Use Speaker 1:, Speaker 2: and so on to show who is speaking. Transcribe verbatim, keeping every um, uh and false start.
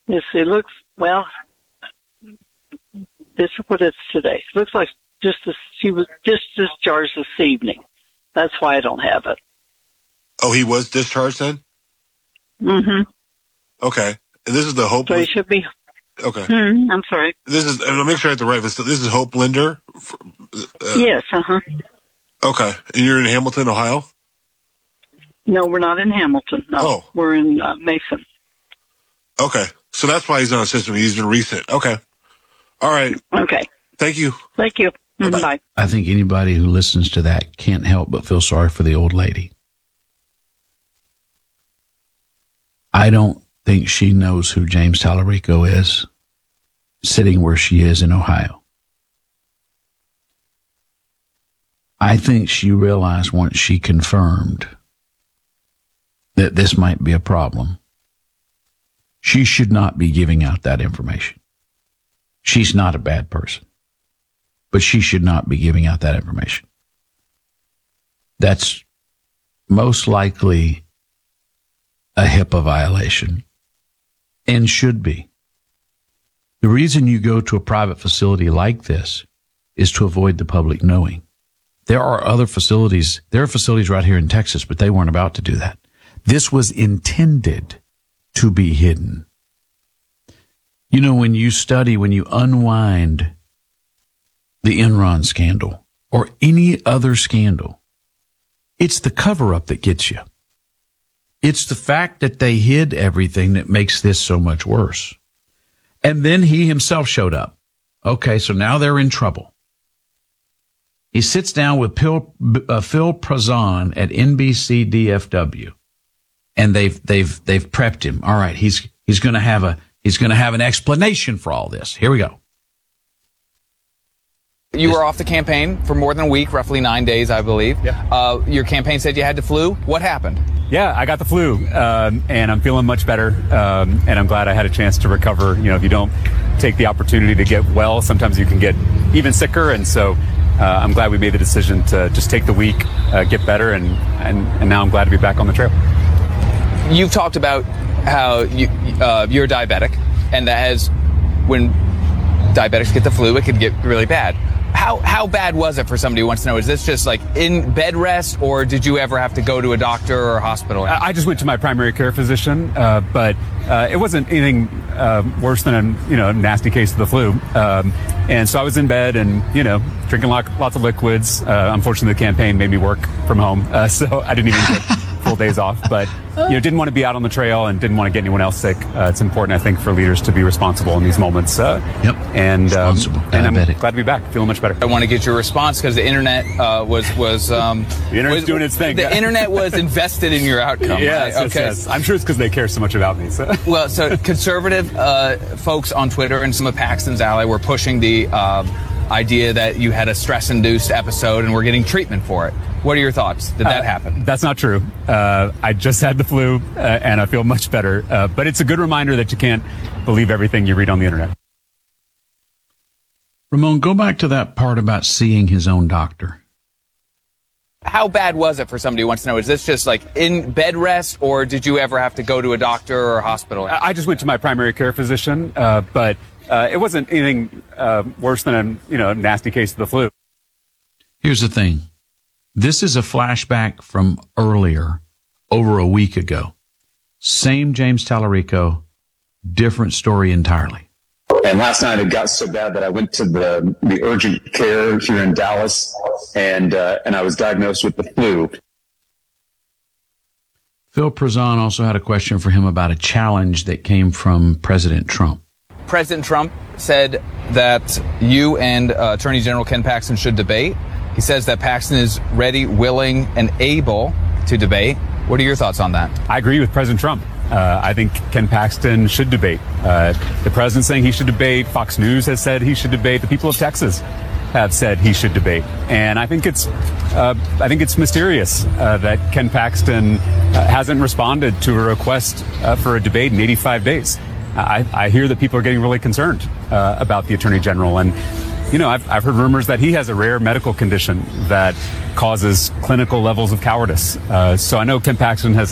Speaker 1: Yes, it looks, well, this is what it's today. It looks like just this, she was just discharged this evening. That's why I don't have it.
Speaker 2: Oh, he was discharged then?
Speaker 1: Mm-hmm.
Speaker 2: Okay. And this is the Hope.
Speaker 1: So he should be.
Speaker 2: Okay.
Speaker 1: Mm, I'm sorry.
Speaker 2: This is, and I'll make sure I have the right facility. This is Hope Linder? Uh,
Speaker 1: yes, uh-huh.
Speaker 2: Okay. And you're in Hamilton, Ohio?
Speaker 1: No, we're not in Hamilton. No,
Speaker 2: oh.
Speaker 1: We're in uh, Mason.
Speaker 2: Okay. So that's why he's on a system. He's been recent. Okay. All right.
Speaker 1: Okay.
Speaker 2: Thank you.
Speaker 1: Thank you. Bye-bye. Bye.
Speaker 3: I think anybody who listens to that can't help but feel sorry for the old lady. I don't think she knows who James Tallarico is, sitting where she is in Ohio. I think she realized once she confirmed that this might be a problem, she should not be giving out that information. She's not a bad person, but she should not be giving out that information. That's most likely a HIPAA violation and should be. The reason you go to a private facility like this is to avoid the public knowing. There are other facilities, there are facilities right here in Texas, but they weren't about to do that. This was intended to be hidden. You know, when you study, when you unwind the Enron scandal or any other scandal, it's the cover-up that gets you. It's the fact that they hid everything that makes this so much worse. And then he himself showed up. Okay, so now they're in trouble. He sits down with Phil, uh, Phil Prazan at N B C D F W, and they've they've they've prepped him. All right, he's he's going to have a he's going to have an explanation for all this. Here we go.
Speaker 4: You were off the campaign for more than a week, roughly nine days, I believe.
Speaker 5: Yeah.
Speaker 4: Uh, your campaign said you had the flu. What happened?
Speaker 5: Yeah, I got the flu, um, and I'm feeling much better, um, and I'm glad I had a chance to recover. You know, if you don't take the opportunity to get well, sometimes you can get even sicker, and so uh, I'm glad we made the decision to just take the week, uh, get better, and, and, and now I'm glad to be back on the trail.
Speaker 4: You've talked about how you, uh, you're diabetic, and that as when diabetics get the flu, it could get really bad. How how bad was it for somebody who wants to know? Is this just like in bed rest, or did you ever have to go to a doctor or a hospital?
Speaker 5: I just went to my primary care physician, uh, but uh, it wasn't anything uh, worse than a you know nasty case of the flu. Um, and so I was in bed and you know drinking lot, lots of liquids. Uh, unfortunately, the campaign made me work from home, uh, so I didn't even get full days off. But you know, didn't want to be out on the trail and didn't want to get anyone else sick. Uh, it's important, I think, for leaders to be responsible in these moments. Uh,
Speaker 3: yep.
Speaker 5: And, um, and I'm
Speaker 3: Diabetic.
Speaker 5: glad to be back. Feeling much better.
Speaker 4: I want to get your response because the internet uh, was was um,
Speaker 5: the internet's
Speaker 4: was,
Speaker 5: doing its thing.
Speaker 4: The internet was invested in your outcome.
Speaker 5: Yes,
Speaker 4: right?
Speaker 5: yes,
Speaker 4: Okay.
Speaker 5: yes. I'm sure it's because they care so much about me. So.
Speaker 4: Well, so conservative uh, folks on Twitter and some of Paxton's ally were pushing the uh, idea that you had a stress-induced episode and were getting treatment for it. What are your thoughts? Did that uh, happen?
Speaker 5: That's not true. Uh, I just had the flu, uh, and I feel much better. Uh, but it's a good reminder that you can't believe everything you read on the internet.
Speaker 3: Ramon, go back to that part about seeing his own doctor.
Speaker 4: How bad was it for somebody who wants to know? Is this just like in bed rest, or did you ever have to go to a doctor or a hospital?
Speaker 5: I just went to my primary care physician, uh, but uh, it wasn't anything uh, worse than a you know nasty case of the flu.
Speaker 3: Here's the thing. This is a flashback from earlier, over a week ago. Same James Tallarico, different story entirely.
Speaker 6: And last night it got so bad that I went to the, the urgent care here in Dallas, and uh, and I was diagnosed with the flu.
Speaker 3: Phil Prazan also had a question for him about a challenge that came from President Trump.
Speaker 4: President Trump said that you and uh, Attorney General Ken Paxton should debate. He says that Paxton is ready, willing, and able to debate. What are your thoughts on that?
Speaker 5: I agree with President Trump. Uh, I think Ken Paxton should debate. Uh, the president's saying he should debate. Fox News has said he should debate. The people of Texas have said he should debate. And I think it's, uh, I think it's mysterious uh, that Ken Paxton uh, hasn't responded to a request uh, for a debate in eighty-five days. I, I hear that people are getting really concerned uh, about the Attorney General. And You know, I've, I've heard rumors that he has a rare medical condition that causes clinical levels of cowardice. Uh, so I know Ken Paxton has